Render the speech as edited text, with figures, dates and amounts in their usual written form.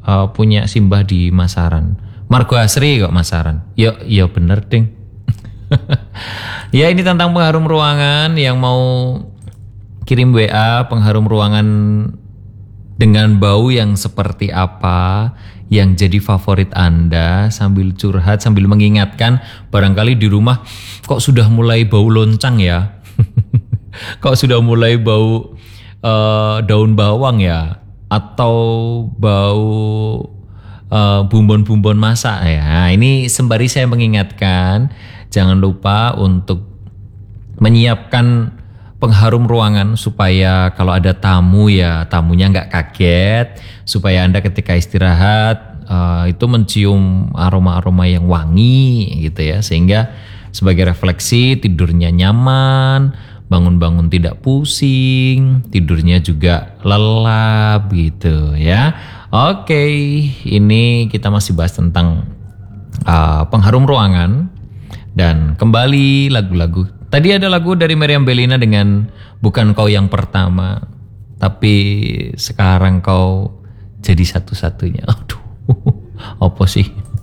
punya simbah di Masaran. Margo Asri kok Masaran. Ya bener ding. Ya ini tentang pengharum ruangan. Yang mau kirim WA pengharum ruangan dengan bau yang seperti apa yang jadi favorit Anda, sambil curhat, sambil mengingatkan barangkali di rumah kok sudah mulai bau loncang ya. Kok sudah mulai bau daun bawang ya, atau bau bumbon-bumbon masak ya. Ini sembari saya mengingatkan, jangan lupa untuk menyiapkan pengharum ruangan supaya kalau ada tamu ya tamunya nggak kaget, supaya Anda ketika istirahat itu mencium aroma-aroma yang wangi gitu ya, sehingga sebagai refleksi tidurnya nyaman, bangun-bangun tidak pusing, tidurnya juga lelap gitu ya. Oke, ini kita masih bahas tentang pengharum ruangan dan kembali lagu-lagu. Tadi ada lagu dari Meriam Bellina dengan Bukan Kau Yang Pertama, tapi sekarang kau jadi satu-satunya. Aduh, apa sih?